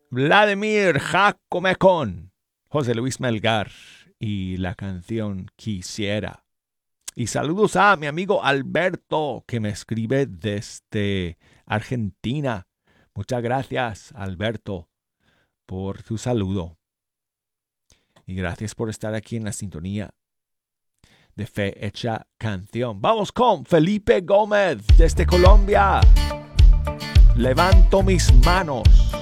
Vladimir Jacomecon, José Luis Melgar y la canción Quisiera. Y saludos a mi amigo Alberto, que me escribe desde Argentina. Muchas gracias, Alberto, por tu saludo. Y gracias por estar aquí en la sintonía de Fe Hecha Canción. Vamos con Felipe Gómez desde Colombia. Levanto mis manos.